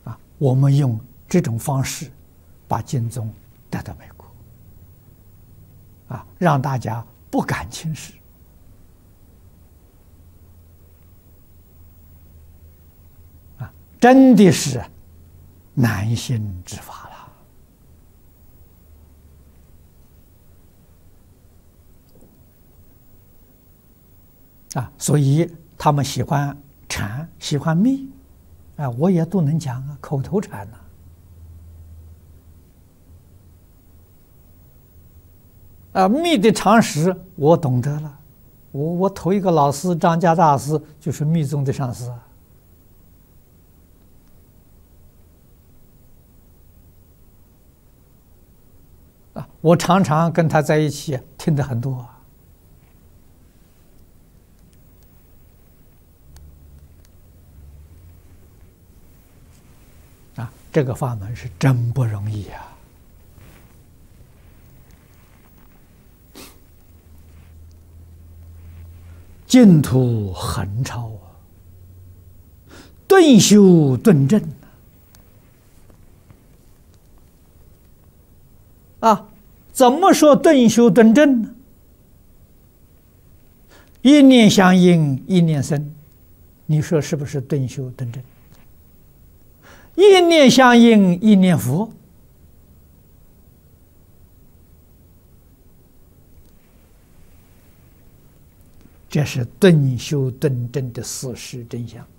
我们用这种方式把经宗带到美国，让大家不敢轻视，真的是难行之法了。所以他们喜欢禅，喜欢密，我也都能讲口头禅密的常识我懂得了。我头一个老师张家大师就是密宗的上师我常常跟他在一起，听得很多这个法门是真不容易净土横超顿修顿证怎么说顿修顿证呢？一念相应，一念生，你说是不是顿修顿证？一念相应，一念佛，这是顿修顿证的事实真相。